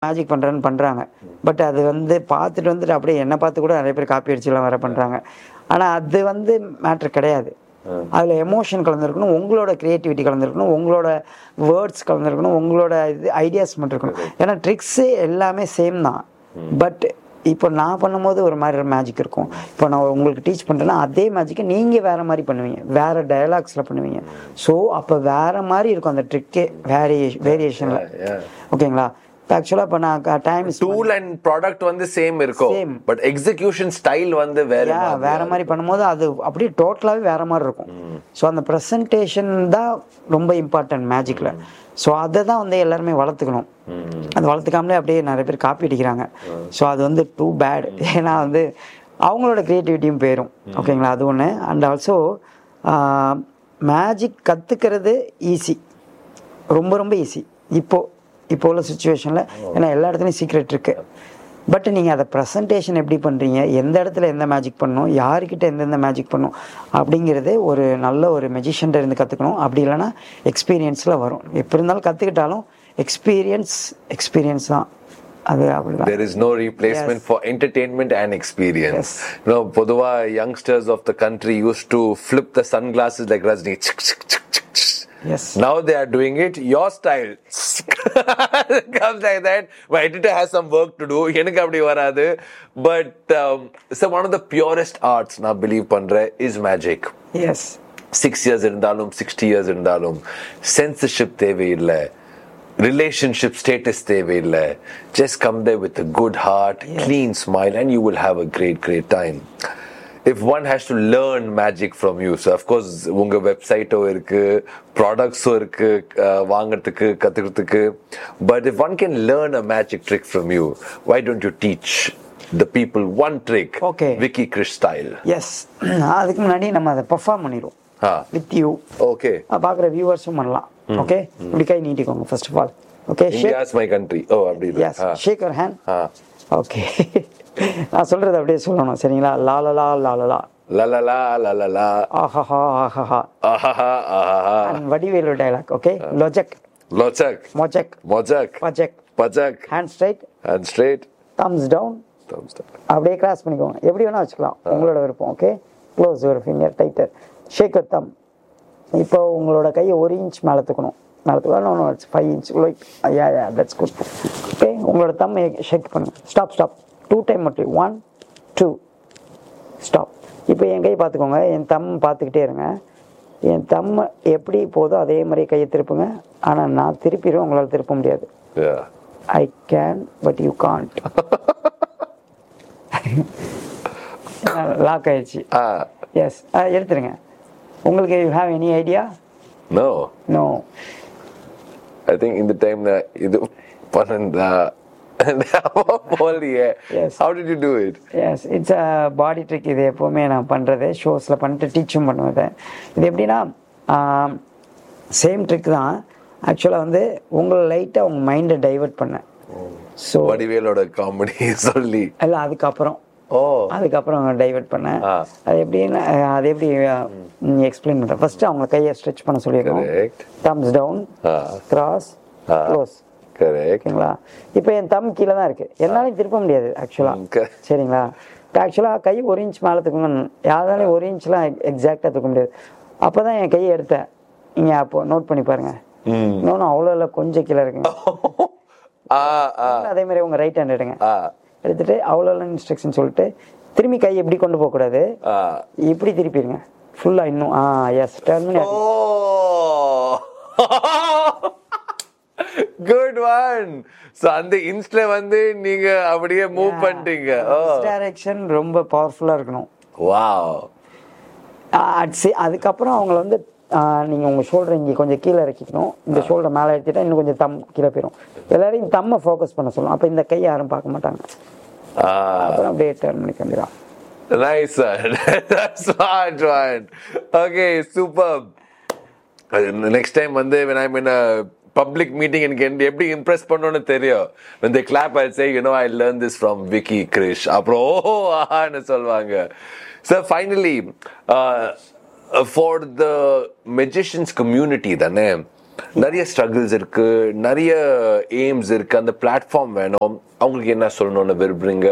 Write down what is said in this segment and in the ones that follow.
Magic பண்ணுறேன்னு பண்ணுறாங்க. But அது வந்து பார்த்துட்டு வந்துட்டு அப்படியே என்னை பார்த்து கூட நிறைய பேர் காப்பி அடிச்சுலாம் வேற பண்ணுறாங்க. ஆனால் அது வந்து மேட்ரு கிடையாது. அதில் எமோஷன் கலந்துருக்கணும், உங்களோட க்ரியேட்டிவிட்டி கலந்துருக்கணும், உங்களோட வேர்ட்ஸ் கலந்துருக்கணும், உங்களோட இது ஐடியாஸ் மட்டும் இருக்கணும். ஏன்னா ட்ரிக்ஸு எல்லாமே சேம் தான். பட் இப்போ நான் பண்ணும்போது ஒரு மாதிரி மேஜிக் இருக்கும். இப்போ நான் உங்களுக்கு டீச் பண்ணுறேன்னா அதே மேஜிக்கை நீங்கள் வேறு மாதிரி பண்ணுவீங்க, வேறு டயலாக்ஸில் பண்ணுவீங்க. ஸோ அப்போ வேறு மாதிரி இருக்கும் அந்த ட்ரிக்கே வேரியேஷனில். ஓகேங்களா? ஆக்சுவலா இப்ப நான் டைம் டூல் அண்ட் ப்ராடக்ட் வந்து சேம் இருக்கும், பட் எக்ஸிகியூஷன் ஸ்டைல் வந்து வேற மாதிரி பண்ணும்போது அது அப்படியே டோட்டலாவே வேற மாதிரி இருக்கும். ஸோ அந்த ப்ரெசன்டேஷன் தான் ரொம்ப இம்பார்ட்டன்ட் மேஜிக்ல. ஸோ அதை தான் வந்து எல்லாருமே வளர்த்துக்கணும். அது வளர்த்துக்காமலே அப்படியே நிறைய பேர் காப்பி அடிக்கிறாங்க. ஸோ அது வந்து டூ பேட். ஏன்னா வந்து அவங்களோட க்ரியேட்டிவிட்டியும் போயிடும். ஓகேங்களா? அது ஒன்று. அண்ட் ஆல்சோ மேஜிக் கற்றுக்கிறது ஈஸி, ரொம்ப ரொம்ப ஈஸி இப்போ உள்ள சுச்சுவேஷனில். ஏன்னா எல்லா இடத்துலையும் சீக்ரெட் இருக்குது. பட் நீங்கள் அதை ப்ரெசன்டேஷன் எப்படி பண்ணுறீங்க, எந்த இடத்துல எந்த மேஜிக் பண்ணணும், யாருக்கிட்ட எந்தெந்த மேஜிக் பண்ணணும் அப்படிங்கிறது ஒரு நல்ல ஒரு மெஜிஷியன்ட்ட இருந்து கற்றுக்கணும். அப்படி இல்லைன்னா எக்ஸ்பீரியன்ஸில் வரும். எப்படி இருந்தாலும் கற்றுக்கிட்டாலும் எக்ஸ்பீரியன்ஸ் தான். அது அப்படிதான். There is no replacement for entertainment and experience. பொதுவா youngsters of the country used to flip the sunglasses like Rajni. Yes. Now they are doing it your style. It comes like that. My editor has some work to do. எனக்கு அப்படி வராது. But so one of the purest arts நான் believe பண்றேன் is magic. Yes. 6 years இருந்தாலும் 60 years இருந்தாலும் censorship தேவையில்லை, relationship status தேவையில்லை. Just come there with a good heart, clean smile, and you will have a great time. If one has to learn magic from you, so of course உங்க வெப்சைட்டோ இருக்கு, ப்ராடக்ட்ஸோ இருக்கு வாங்கிறதுக்கு கத்துக்கிறதுக்கு. But if one can learn a magic trick from you, why don't you teach the people one trick? Okay. Vicky Krish style. Yes. அதுக்கு முன்னாடி நம்ம அதை perform பண்ணிடுவோம் with you. Okay. பார்க்குற வியூவர்ஸும் பண்ணலாம். ஓகே, இப்படி கை நீட்டிக்கோங்க first of all. Okay, India is my country. Oh, அப்படி இல்ல. Yes, shake your hand. Okay, நான் சொல்றது அப்படியே சொல்லணும். சரிங்களா? லாலலா லாலலா லலலா லலலா ஆஹா ஆஹா ஆஹா ஆஹா. Vadivelu dialogue. Okay, லொஜக் லொச்சக் மொஜக் மொஜக் பஜக் பஜக். Hand straight thumbs down. அப்படியே கிராஸ் பண்ணிக்கோங்க. எப்படி வேணா வச்சுக்கலாம், உங்களோட விருப்பம். Okay, close your finger titre, shake your தம். இப்போ உங்களோட கையை 1 inch மேலே தூக்கணும். No, it's 5 inch. Like, yeah, that's good. Okay, உங்களோட தம்மை ஷேக் பண்ணுங்க. ஸ்டாப் 2 time மட்டும். 1 2 ஸ்டாப். இப்போ என் கை பார்த்துக்கோங்க, என் தம் பார்த்துக்கிட்டே இருங்க. என் தம் எப்படி போதோ அதே மாதிரி கையை திருப்புங்க. ஆனால் நான் திருப்பிடுவேன், உங்களால் திருப்ப முடியாது. I can, but you can't. Lock ஆயிடுச்சு. எஸ், எடுத்துருங்க. உங்களுக்கு you have any idea? No. I think in the time that இது பண்ணா Yes. How did you do it? Yes, it's a body trick. இது எப்போவுமே நான் பண்ணுறது, ஷோஸில் பண்ணிட்டு டீச்சும் பண்ணுவேன். இது எப்படின்னா சேம் ட்ரிக் தான். ஆக்சுவலாக வந்து உங்களை லைட்டாக உங்கள் மைண்டை டைவர்ட் பண்ணேன். ஸோ வடிவேலோட காமெடி சொல்லி இல்லை, அதுக்கப்புறம் டைவர்ட் பண்ணேன். அது எப்படின்னா அது எப்படி எக்ஸ்பிளைன் பண்ணுறேன். ஃபர்ஸ்ட் அவங்க கையை ஸ்ட்ரெச் பண்ண சொல்லியிருக்கோம். Thumbs down, cross, close. ஓகேங்களா? இப்போ என் தம் கீழே தான் இருக்கு, என்னாலையும் திருப்ப முடியாது ஆக்சுவலாக. சரிங்களா? ஆக்சுவலாக கை 1 inch மேலே தூக்குங்க. யாராலையும் 1 inchலாம் எக்ஸாக்டாக தூக்க முடியாது. அப்போ தான் என் கையை எடுத்தேன். நீங்கள் அப்போ நோட் பண்ணி பாருங்க. இன்னொன்று அவ்வளோ இல்லை, கொஞ்சம் கீழே இருக்குங்க. அதே மாதிரி உங்க ரைட் ஹேண்ட் எடுங்க. எடுத்துட்டு அவ்வளோ இன்ஸ்ட்ரக்ஷன் சொல்லிட்டு திரும்பி கை எப்படி கொண்டு போக கூடாது, இப்படி திருப்பிடுங்க ஃபுல்லா. இன்னும் எஸ், டர்மினேட். Good one. சோ அந்த இன்ஸ்ட்ல வந்து நீங்க அப்படியே மூவ் பண்ணிட்டீங்க. டைரக்ஷன் ரொம்ப பவர்ஃபுல்லா இருக்கணும். வாவ். அதுக்கப்புறம் அவங்கள வந்து நீங்க உங்க ஷோல்டர் இங்கே கொஞ்சம் கீழே இறக்கிக்கணும். இந்த ஷோல்டர் மேலே எடுத்துட்டா இன்னும் கொஞ்சம் தம் கீழே போயிடும். எல்லாரையும் தம்மை ஃபோக்கஸ் பண்ண சொல்லணும். அப்போ இந்த கையை யாரும் பார்க்க மாட்டாங்க. அப்புறம் அப்படியே டர்ன் பண்ணி கண்டிப்பாக. Nice one. That's smart one. Okay, superb. Next time வந்து when I'm in a public meeting எனக்கு எப்படி இம்ப்ரெஸ் பண்ணணும்னு தெரியும். When they clap I'll say, I learned this from Vicky Krish. அப்புறம் ஆஹான்னு சொல்வாங்க. So finally, for the magicians community தானே, நிறைய struggles இருக்கு, நிறைய எய்ம்ஸ் இருக்கு, அந்த பிளாட்ஃபார்ம் வேணும். அவங்களுக்கு என்ன சொல்லணும்னு விரும்புறீங்க?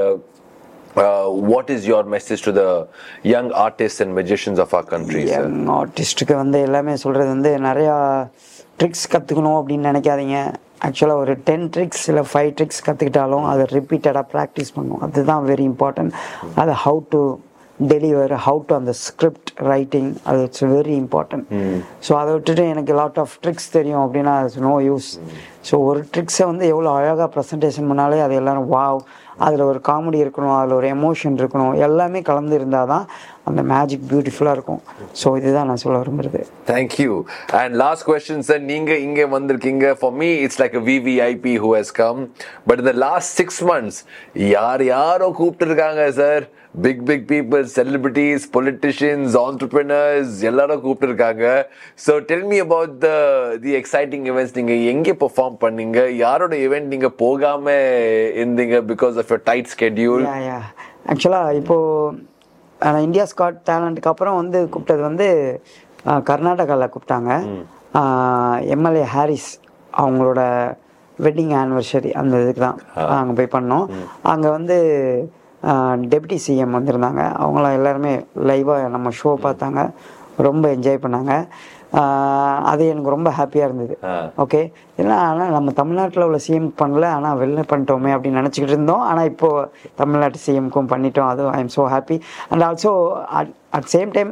What is your message to the young artists and magicians of our country? Young ஆர்டிஸ்ட்டுக்கு வந்து எல்லாமே சொல்கிறது வந்து நிறையா ட்ரிக்ஸ் கற்றுக்கணும் அப்படின்னு நினைக்காதீங்க. ஆக்சுவலாக ஒரு 10 ட்ரிக்ஸ் இல்லை 5 ட்ரிக்ஸ் கற்றுக்கிட்டாலும் அதை ரிப்பீட்டடாக ப்ராக்டிஸ் பண்ணணும். அதுதான் வெரி இம்பார்ட்டன்ட். அது how to deliver, how to அந்த ஸ்கிரிப்ட் ரைட்டிங், அது இட்ஸ் வெரி இம்பார்ட்டன்ட். ஸோ அதை விட்டுட்டு எனக்கு லாட் ஆஃப் ட்ரிக்ஸ் தெரியும் அப்படின்னா இட்ஸ் நோ யூஸ். ஸோ ஒரு ட்ரிக்ஸை வந்து எவ்வளோ அழகாக ப்ரெசன்டேஷன் பண்ணாலே அது எல்லோரும் வாவ், அதில் ஒரு காமெடி இருக்கணும், அதில் ஒரு எமோஷன் இருக்கணும், எல்லாமே கலந்து இருந்தால் தான் அந்த மேஜிக் பியூட்டிஃபுல்லாக இருக்கும். ஸோ இதுதான் நான் சொல்ல விரும்புறது. Thank you. And last question, sir. நீங்க இங்கே வந்திருக்கீங்க. For me, it's like a VVIP who has come. But in the last 6 months, யாரோ கூப்பிட்டு இருக்காங்க sir. Big people, celebrities, politicians, entrepreneurs, எல்லாரும் கூப்பிட்டு இருக்காங்க. So tell me about the exciting events. நீங்க எங்கே பெர்ஃபார்ம் பண்ணீங்க? யாரோட ஈவென்ட் நீங்க போகாம இருந்தீங்க because of your tight schedule? ஆக்சுவலாக இப்போது இந்தியாஸ் காட் டேலண்ட்டுக்கு அப்புறம் வந்து கூப்பிட்டது வந்து கர்நாடகாவில் கூப்பிட்டாங்க. எம்எல்ஏ ஹாரிஸ் அவங்களோட வெட்டிங் ஆனிவர்சரி அந்த இதுக்கு தான் அங்கே போய் பண்ணோம். அங்கே வந்து டெப்யூட்டி சிஎம் வந்திருந்தாங்க. அவங்களாம் எல்லாருமே லைவாக நம்ம ஷோ பார்த்தாங்க, ரொம்ப என்ஜாய் பண்ணாங்க. அது எனக்கு ரொம்ப ஹாப்பியாக இருந்தது. ஓகே, இல்லை ஆனால் நம்ம தமிழ்நாட்டில் உள்ள சிஎம் பண்ணல, ஆனால் வெளில பண்ணிட்டோமே அப்படின்னு நினச்சிக்கிட்டு இருந்தோம். ஆனால் இப்போது தமிழ்நாட்டு சிஎம்க்கும் பண்ணிட்டோம். அது I am so happy. And also at same time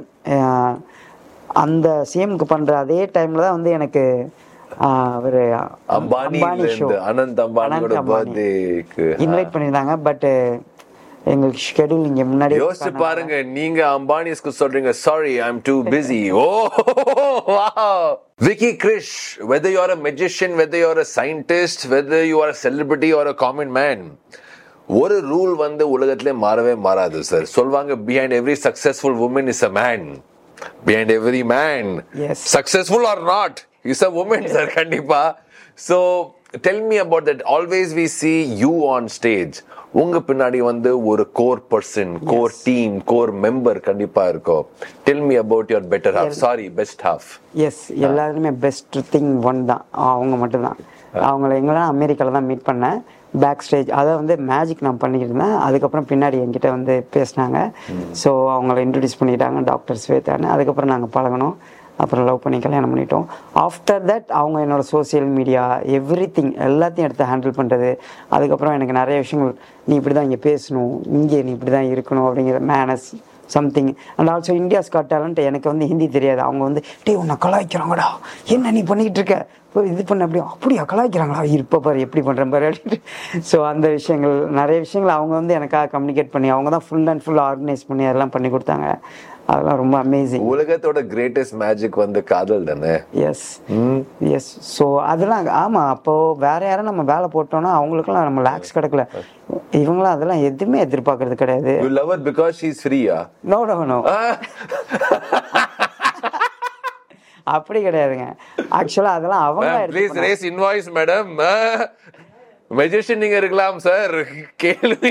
அந்த சிஎம்க்கு பண்ணுற அதே டைமில் தான் வந்து எனக்கு ஒரு அம்பானி ஷோ, அனந்த் அம்பானி இன்வைட் பண்ணியிருந்தாங்க. பட் எங்களுக்கு ஷெட்யூல் இங்க முன்னாடி யோசிச்சு பாருங்க. நீங்க அம்பானிஸ்க்கு சொல்றீங்க sorry I'm too busy. Oh wow. Vicky Krish, whether you're a magician, whether you're a scientist, whether you are a celebrity or a common man, ஒரு ரூல் வந்து உலகத்திலே மாறவே மாறாது சார். சொல்வாங்க behind every successful woman is a man, behind every man, yes, successful or not, is a woman sir. கண்டிப்பா. So tell me about that. Always we see you on stage. உங்க பின்னாடி வந்து ஒரு core person, core team, core member கண்டிப்பா இருக்கும். Tell me about your better half. Sorry, best half. S, எல்லாருமே best thing one தான், அவங்க மட்டும்தான். அவங்கள எங்கெல்லாம் அமெரிக்காவில் தான் மீட் பண்ணேன் பேக் ஸ்டேஜ். அதை வந்து மேஜிக் நான் பண்ணிக்கிட்டு இருந்தேன். அதுக்கப்புறம் பின்னாடி என்கிட்ட வந்து பேசினாங்க. ஸோ அவங்கள இன்ட்ரடியூஸ் பண்ணிட்டாங்க டாக்டர் ஸ்வேதான்னு. அதுக்கப்புறம் நாங்கள் பழகணும், அப்புறம் லவ் பண்ணி கல்யாணம் பண்ணிட்டோம். ஆஃப்டர் தட் அவங்க என்னோட சோசியல் மீடியா எவ்ரிதிங் எல்லாத்தையும் எடுத்து ஹேண்டில் பண்ணுறது. அதுக்கப்புறம் எனக்கு நிறைய விஷயங்கள், நீ இப்படி தான் இங்கே பேசணும், இங்கே நீ இப்படி தான் இருக்கணும் அப்படிங்கிற manners something. And also India's God talent எனக்கு வந்து ஹிந்தி தெரியாது. அவங்க வந்து டேய் உன்னை கலாய்க்கிறாங்கடா, என்ன நீ பண்ணிக்கிட்டு இருக்க, இப்போ இது பண்ண அப்படியா கலாய்க்கிறாங்களா, இப்போ பாரு எப்படி பண்ணுறேன் பாரு அப்படின்ட்டு. ஸோ அந்த விஷயங்கள், நிறைய விஷயங்கள் அவங்க வந்து எனக்காக கம்யூனிகேட் பண்ணி, அவங்க தான் ஃபுல் அண்ட் ஃபுல் ஆர்கனைஸ் பண்ணி அதெல்லாம் பண்ணி கொடுத்தாங்க. அதெல்லாம் ரொம்ப அமேசிங். உலகத்தோட கிரேட்டஸ்ட் மேஜிக் வந்து காதல் தானே. S S. ஸோ அதெல்லாம் ஆமாம். அப்போது வேற யாரும் நம்ம வேலை போட்டோம்னா அவங்களுக்குலாம் நம்ம லேக்ஸ் கிடக்கல. இவங்களாம் அதெல்லாம் எதுவுமே எதிர்பார்க்கறது கிடையாது. You love her because she's free, ah? No. அப்படி கிடையாதுங்க. ஆக்சுவலா அதெல்லாம் அவங்க please race invoice madam. Magician நீங்க இருக்கலாம் சார். கேள்வி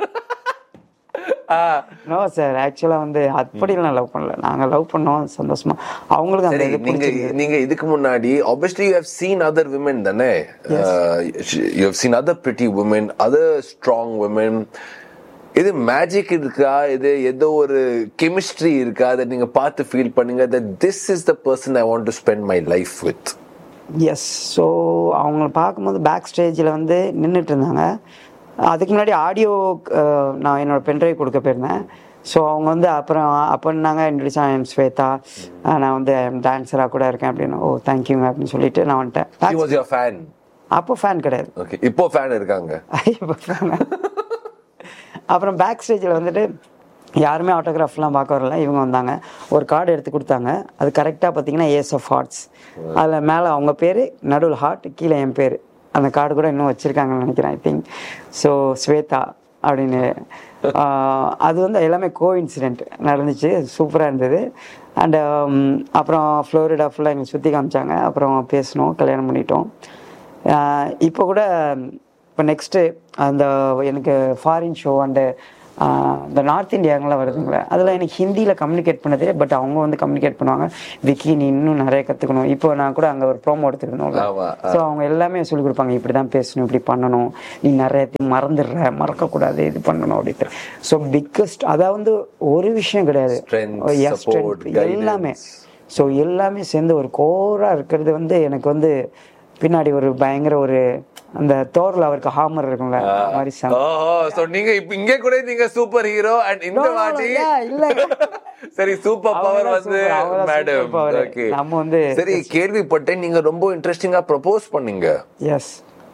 நோ சார், ஆக்சுவலா வந்து அப்படிலாம் லவ் பண்ணல. நாங்க லவ் பண்ணோம் சந்தோஷமா. அவங்களுக்கு அந்த இது பிடிச்சிருக்கு. நீங்க இதுக்கு முன்னாடி obviously you have seen other women தானே. You have seen other pretty women, other strong women. இது மேஜிக் இருக்கா, இது ஏதோ ஒரு கெமிஸ்ட்ரி இருக்கா, அதை நீங்க பார்த்து ஃபீல் பண்ணுங்க that this is the person I want to spend my life with? S. So அவங்கள பார்க்கும்போது பேக் ஸ்டேஜில் வந்து நின்றுட்டு இருந்தாங்க. அதுக்கு முன்னாடி ஆடியோ நான் என்னோட பென்ட்ரைவ் கொடுக்க போயிருந்தேன். ஸோ அவங்க வந்து அப்புறம் அப்போன்னாங்க இன்ட்ரடியூஸ் ஐ எம் ஸ்வேதா, நான் வந்து டான்ஸராக கூட இருக்கேன் அப்படின்னு. ஓ தேங்க்யூங்க அப்படின்னு சொல்லிட்டு நான் வந்துட்டேன். அப்போ ஃபேன் கிடையாது, இப்போ ஃபேன் இருக்காங்க. இப்போ ஃபேன். அப்புறம் பேக் ஸ்டேஜில் வந்துட்டு யாருமே ஆட்டோகிராஃப்லாம் பார்க்க வரல. இவங்க வந்தாங்க, ஒரு கார்டு எடுத்து கொடுத்தாங்க. அது கரெக்டாக பார்த்தீங்கன்னா ஏஸ் ஆஃப் ஹார்ட்ஸ். அதில் மேலே அவங்க பேர், நடுவில் ஹார்ட், கீழே என் பேர். அந்த கார்டு கூட இன்னும் வச்சுருக்காங்கன்னு நினைக்கிறேன், ஐ திங்க். ஸோ ஸ்வேதா அப்படின்னு. அது வந்து எல்லாமே கோ இன்சிடென்ட் நடந்துச்சு, சூப்பராக இருந்தது. அண்டு அப்புறம் ஃப்ளோரிடா ஃபுல்லாக எங்களுக்கு சுற்றி காமிச்சாங்க. அப்புறம் பேசினோம், கல்யாணம் பண்ணிட்டோம். இப்போ கூட இப்போ நெக்ஸ்ட்டு அந்த எனக்கு ஃபாரின் ஷோ அண்டு இந்த நார்த் இந்தியாங்கெலாம் வருதுங்களே அதில் எனக்கு ஹிந்தியில் கம்யூனிகேட் பண்ண தெரியும். பட் அவங்க வந்து கம்யூனிகேட் பண்ணுவாங்க, விக்கி நீ இன்னும் நிறைய கற்றுக்கணும். இப்போ நான் கூட அங்கே ஒரு ப்ரோமோ எடுத்துருந்தோம்ல, ஸோ அவங்க எல்லாமே சொல்லிக் கொடுப்பாங்க, இப்படி தான் பேசணும், இப்படி பண்ணணும், நீ நிறைய மறக்கக்கூடாது, இது பண்ணணும் அப்படின்ட்டு. ஸோ பிக்கஸ்ட் அதாவது ஒரு விஷயம் கிடையாது, எல்லாமே. ஸோ எல்லாமே சேர்ந்து ஒரு கோராக இருக்கிறது வந்து எனக்கு வந்து பின்னாடி ஒரு பயங்கர ஒரு அந்த தோர்ல அவருக்கு ஹாமர் இருக்கும்ல மாதிரி. சோ நீங்க இப்ப இங்க கூட நீங்க சூப்பர் ஹீரோ அண்ட் இந்த வாட்டி இல்ல சரி சூப்பர் பவர் வந்து மேடம். ஓகே நம்ம வந்து சரி கேள்விப்பட்டேன் நீங்க ரொம்ப இன்ட்ரஸ்டிங்கா ப்ரோபோஸ் பண்ணீங்க. எஸ்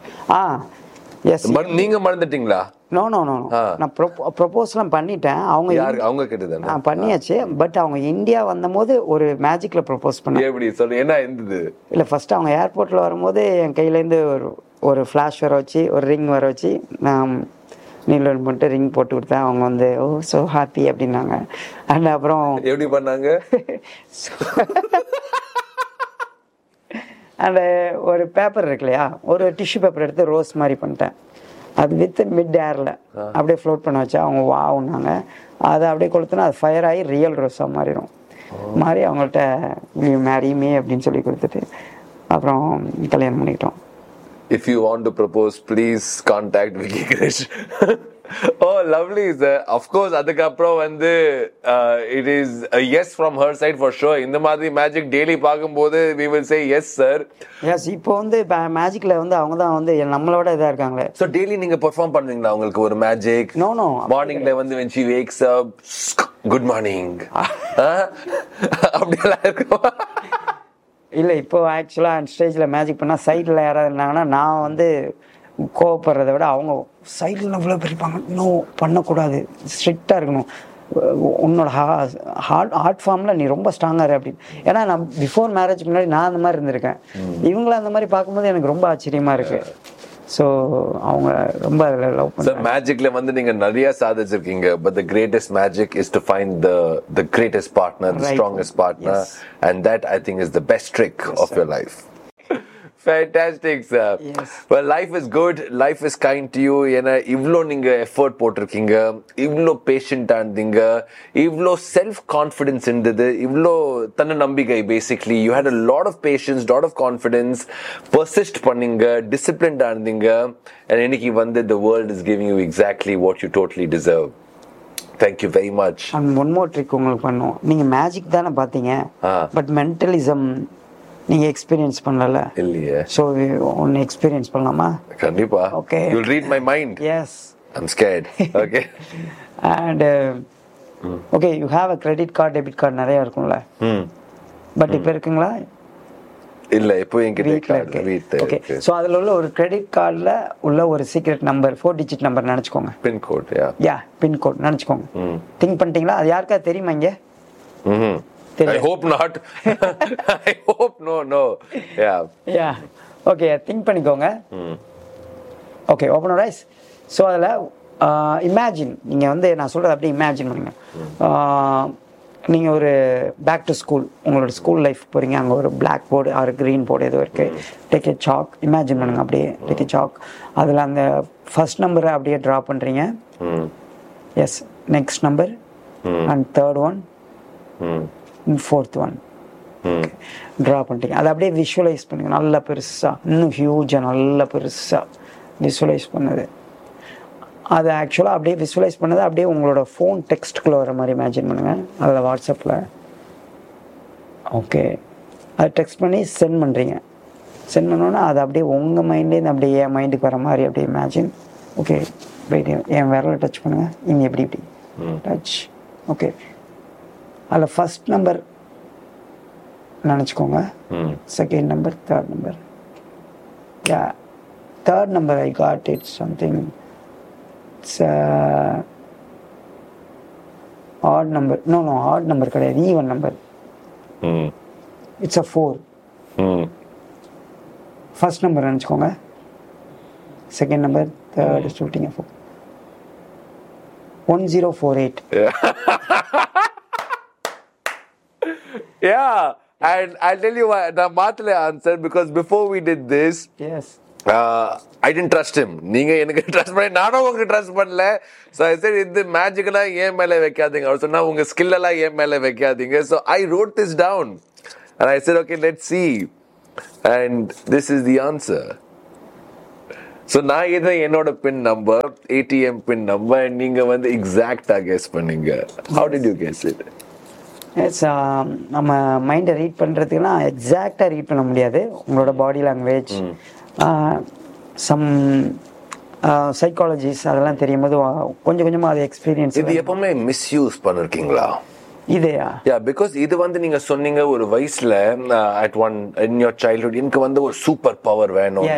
நீங்க மறந்துட்டீங்களா? நோ நான் ப்ரொபோஸ்லாம் பண்ணிட்டேன். அவங்க கிட்ட நான் பண்ணியாச்சு. பட் அவங்க இந்தியா வந்தபோது ஒரு மேஜிக்ல ப்ரொபோஸ் பண்ணேன். எப்படி சொல்லு, என்ன இருந்தது? இல்ல ஃபர்ஸ்ட் அவங்க ஏர்போர்ட்ல வரும்போது என் கையில இருந்து ஒரு ஃபிளாஷ் வர வச்சு ஒரு ரிங் வர வச்சு நான் நீலன் பண்ணிட்டு ரிங் போட்டு கொடுத்தேன். அவங்க வந்து ஓ ஸோ ஹாப்பி அப்படின்னாங்க. அண்ட் அப்புறம் எப்படி பண்ணாங்க? அந்த ஒரு பேப்பர் இருக்கு இல்லையா, ஒரு டிஷ்யூ பேப்பர் எடுத்து ரோஸ் மாதிரி பண்ணிட்டேன். அது வித் மிட் ஏரில் அப்படியே ஃப்ளோட் பண்ண வச்சா அவங்க வாவுனாங்க. அதை அப்படியே கொளுத்துனா அது ஃபயர் ஆகி ரியல் ரோஸாக மாறிடும். மாறி அவங்கள்ட்ட மேரி மீ அப்படின்னு சொல்லி கொடுத்துட்டு அப்புறம் கல்யாணம் பண்ணிக்கிட்டோம். If you want to propose, please contact Vicky Krish. Oh, lovely, sir. Of course, adukaprom வந்து it is a yes from her side for sure. இந்த மாதிரி மேஜிக் டெய்லி பாக்கும்போது we will say yes sir. Yes, இப்போ வந்து மேஜிக்ல வந்து அவங்க தான் வந்து நம்மளோட இதா இருக்காங்களே. So daily நீங்க பெர்ஃபார்ம் பண்ணுவீங்களா உங்களுக்கு ஒரு மேஜிக்? No. மார்னிங்ல வந்து when she wakes up, good morning. அப்படிலாம் இருக்குமா? இல்லை இப்போ ஆக்சுவலாக ஸ்டேஜில் மேஜிக் பண்ணால் சைடில் யாராவது இருந்தாங்கன்னா நான் வந்து கோவப்படுறத விட அவங்க சைடில் இவ்வளோ பிரிப்பாங்க. இன்னும் பண்ணக்கூடாது, ஸ்ட்ரிக்டாக இருக்கணும், உன்னோட ஹார்ட் ஃபார்மில் நீ ரொம்ப ஸ்ட்ராங்காக அப்படின்னு. ஏன்னா நான் பிஃபோர் மேரேஜ் முன்னாடி நான் அந்த மாதிரி இருந்திருக்கேன். இவங்கள அந்த மாதிரி பார்க்கும்போது எனக்கு ரொம்ப ஆச்சரியமாக இருக்குது. ஸோ அவங்க ரொம்ப அதில் லவ் பண்ணுறாங்க. மேஜிக்ல வந்து நீங்க நிறைய சாதிச்சிருக்கீங்க. But the greatest magic is to find the greatest partner, the strongest partner, and that I think is the best trick of your life. Fantastic, sir. Yes. Well, life is good. Life is kind to you. ஏன்னா இவ்வளோ நீங்க effort போட்டிருக்கீங்க, இவ்வளோ பேஷண்டா இருந்தீங்க, இவ்வளோ self confidence இருந்தது, இவ்வளோ தன்ன நம்பிக்கை. Basically you had a lot of patience, lot of confidence, persist பண்ணீங்க, டிசிப்ளின்டா இருந்தீங்க. And இன்னைக்கு வந்து the world is giving you exactly what you totally deserve. Thank you very much. And one more trick உங்களுக்கு பண்ணுவோம். நீங்க மேஜிக் தானே பார்த்தீங்க, but mentalism நீங்க எக்ஸ்பீரியன்ஸ் பண்ணல இல்லையே. சோ ஒன்னு எக்ஸ்பீரியன்ஸ் பண்ணலாமா? கண்டிப்பா. Okay, you'll read my mind. Yes, I'm scared. Okay. And okay, you have a credit card, debit card நிறைய இருக்கும்ல. பட் இப்போ இருக்குங்களா? இல்ல, இப்போ என்கிட்ட வீட்ல. ஓகே, சோ அதுல உள்ள ஒரு கிரெடிட் கார்டுல உள்ள ஒரு சீக்ரெட் நம்பர், 4 டிஜிட் நம்பர் நினைச்சுக்கோங்க. பின் கோட். யா பின் கோட் நினைச்சுக்கோங்க. திங்க் பண்ணிட்டீங்களா? அது யாருக்கா தெரியுமா இங்க? I hope not. I hope no. Yeah. Okay, think பண்ணிக்கோங்க. Okay, open your eyes. So அதில் இமேஜின், நீங்கள் வந்து நான் சொல்கிறது அப்படியே இமேஜின் பண்ணுங்க. நீங்கள் ஒரு பேக் டு ஸ்கூல், உங்களோட ஸ்கூல் லைஃப் போகிறீங்க. அங்கே ஒரு black board R green board ஏதோ இருக்குது. டேக் ஏ சாக், இமேஜின் பண்ணுங்க அப்படியே. டேக் ஏ சாக், அதில் அந்த ஃபர்ஸ்ட் நம்பரை அப்படியே ட்ரா பண்ணுறீங்க. S, next number and third one, fourth one draw பண்ணிட்டீங்க. அதை அப்படியே விஷுவலைஸ் பண்ணுங்க, நல்லா பெருசாக, இன்னும் ஹியூஜாக நல்லா பெருசாக விஷுவலைஸ் பண்ணது. அதை ஆக்சுவலாக அப்படியே விஷுவலைஸ் பண்ணது அப்படியே உங்களோட ஃபோன் டெக்ஸ்ட்டுக்குள்ளே வர மாதிரி இமேஜின் பண்ணுங்கள். அதில் வாட்ஸ்அப்பில் ஓகே அதை டெக்ஸ்ட் பண்ணி சென்ட் பண்ணுறீங்க. சென்ட் பண்ணோன்னா அது அப்படியே உங்கள் மைண்ட்லேருந்து அப்படியே என் மைண்டுக்கு வர மாதிரி அப்படியே இமேஜின். ஓகே, போயிட்டு என் விரலை டச் பண்ணுங்கள். இங்கே எப்படி டச். ஓகே, அதில் ஃபர்ஸ்ட் நம்பர் நினச்சிக்கோங்க, second number, third number. Yeah, third number I got it something. It's add number. No ad number கிடையாது, even number. It's a 4. First number நினச்சிக்கோங்க, செகண்ட் நம்பர், தேர்ட் சொல்லிட்டீங்க 4. 1048. Yeah, and I'll tell you why. The Matale answer, because before we did this, yes, I didn't trust him. நீங்க எனக்கு trust பண்ணி நானும் உங்களுக்கு trust பண்ணல. So I said இந்த magic எல்லாம் ஏன் மேல வைக்காதீங்க. அவர் சொன்னா உங்க ஸ்கில் எல்லாம் ஏன் மேல வைக்காதீங்க. So I wrote this down and I said okay, let's see, and this is the answer. So நான் இது என்னோட பின் நம்பர், ATM பின் நம்பர், நீங்க வந்து எக்ஸாக்டா கெஸ் பண்ணீங்க. How did you guess it? நம்ம மைண்டை ரீட் பண்ணுறதுக்குன்னா எக்ஸாக்டாக ரீட் பண்ண முடியாது. உங்களோட பாடி லாங்குவேஜ், சம் சைக்காலஜிஸ் அதெல்லாம் தெரியும் போது கொஞ்சம் கொஞ்சமாக அது எக்ஸ்பீரியன்ஸ். இது எப்பவுமே மிஸ்யூஸ் பண்ணிருக்கீங்களா இதையா? பிகாஸ் இது வந்து நீங்க சொன்னீங்க ஒரு வயசுல at one in your childhood எனக்கு வந்து ஒரு சூப்பர் பவர் வேணும்.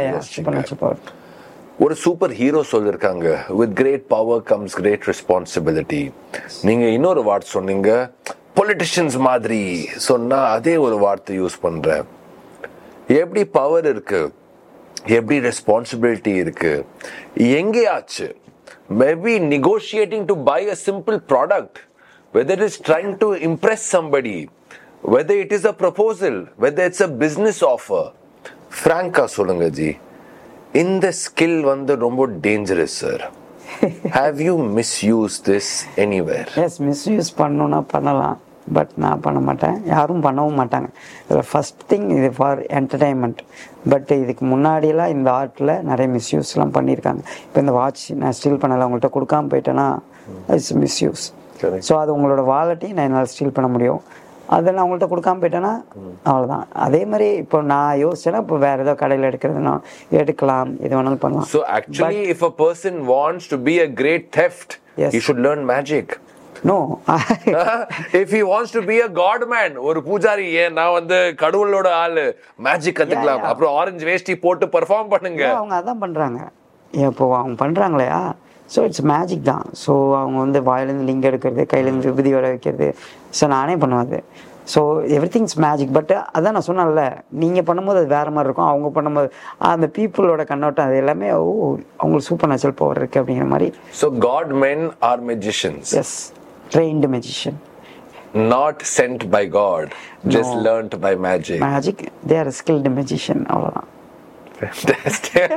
ஒரு சூப்பர் ஹீரோ சொல்லிருக்காங்க, with great power comes great responsibility. நீங்க இன்னொரு வார்த்தை சொன்னீங்க, பொலிட்டிஷியன்ஸ் மாதிரி சொன்னா அதே ஒரு வார்த்தை யூஸ் பண்றேன். எப்படி பவர் இருக்கு, எப்படி ரெஸ்பான்சிபிலிட்டி இருக்கு, எங்கேயாச்சு maybe negotiating to by a simple product, whether it is trying to impress somebody, whether it is a proposal, whether it's a business offer. Franka சொல்லுங்க ஜி, இந்த ஸ்கில் வந்து ரொம்ப dangerous sir. Have you misused this anywhere? Yes, misuse பண்ணணும்னா பண்ணலாம், but நான் பண்ண மாட்டேன், யாரும் பண்ணவும் மாட்டாங்க. ஃபர்ஸ்ட் திங் இது ஃபார் என்டர்டைன்மெண்ட். பட் இதுக்கு முன்னாடியெல்லாம் இந்த ஆர்ட்டில் நிறைய மிஸ்யூஸ்லாம் பண்ணியிருக்காங்க. இப்போ இந்த வாட்ச் நான் ஸ்டீல் பண்ணலை, உங்கள்கிட்ட கொடுக்காம போயிட்டேன்னா இட்ஸ் மிஸ்யூஸ். ஸோ அது உங்களோட வாலெட்டையும் நான் என்னால் ஸ்டீல் பண்ண முடியும். அதை நான் உங்கள்கிட்ட கொடுக்காம போயிட்டேன்னா அவ்வளோதான். அதே மாதிரி இப்போ நான் யோசிச்சேன்னா இப்போ வேற ஏதோ கடையில் எடுக்கிறதுனா எடுக்கலாம், எது வேணாலும் பண்ணலாம். So actually if a person wants to be a great theft, yes, he should learn magic. No. If he wants to be a god man, ஒரு பூஜாரி, நான் வந்து கடவுளோட ஆளு, மேஜிக் கத்துக்கலாம், அப்புறம் ஆரஞ்சு வேஷ்டி போட்டு பெர்ஃபார்ம் பண்ணுங்க. அவங்க அதான் பண்றாங்க. இப்போ அவங்க பண்றாங்களா? ஸோ இட்ஸ் மேஜிக் தான். ஸோ அவங்க வந்து வாயிலேருந்து லிங்க் எடுக்கிறது, கையிலேருந்து விபூதி வர வைக்கிறது, ஸோ நானே பண்ணுவேன். So every things magic. But அதான் நான் சொன்னேன்ல, நீங்கள் பண்ணும்போது அது வேறு மாதிரி இருக்கும், அவங்க பண்ணும்போது அந்த பீப்புளோட கண்ணோட்டம் அது எல்லாமே அவங்களுக்கு சூப்பர் நேச்சுரல் பவர் இருக்குது அப்படிங்கிற மாதிரி. So God men R magicians. S, trained magician. Not sent by God, just learnt by magic. Magic, they are a skilled magician. அவ்வளோதான். Fantastic.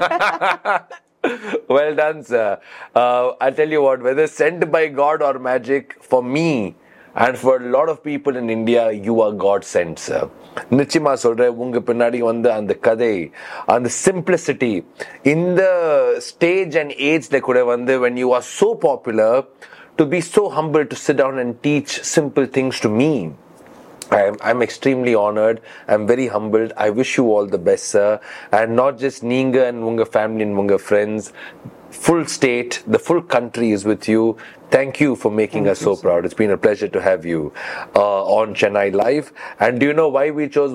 Well done, sir. I'll tell you what, whether sent by God or magic, for me and for a lot of people in India, you are God sent, sir. நிச்சயமா சொல்றேன், உங்க பின்னாடி வந்து அந்த கதை, அந்த simplicity, இந்த ஸ்டேஜ் அண்ட் ஏஜ்ல கூட வந்து when you are so popular, to be so humble to sit down and teach simple things to me, I'm extremely honored. I'm very humbled. I wish you all the best, sir. And not just Neenga and Munga family and Munga friends. Full state, the full country is with you. Thank you for making us so proud. It's been a pleasure to have you on Chennai Live. And do you know why we chose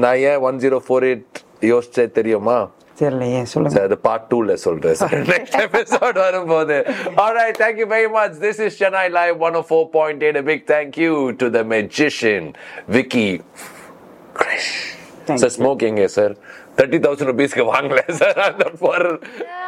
1048 யோசிச்சே தெரியுமா? தெரியலையே, சொல்லுங்க. The part 2ல சொல்றேன் sir, next episode வரும்போது. All right, thank you very much. This is Chennai Live 104.8. A big thank you to the magician Vicky Krish. Sir, smoking hai sir, 30,000 rupees ke வாங்கல sir அந்த பொருள்.